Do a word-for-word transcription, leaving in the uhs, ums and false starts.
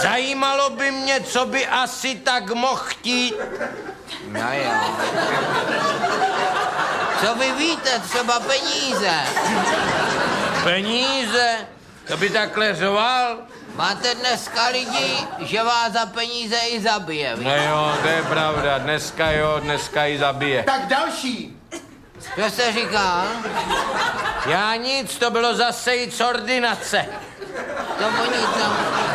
Zajímalo by mě, co by asi tak mohl chtít. No jo. Co vy víte, třeba peníze? Peníze? To by takhle řoval? Máte dneska lidi, že vás za peníze i zabije, víš? No jo, to je pravda. Dneska jo, dneska ji zabije. Tak další. Co jste říkal? Já nic, to bylo zase jít z ordinace. To oni tam...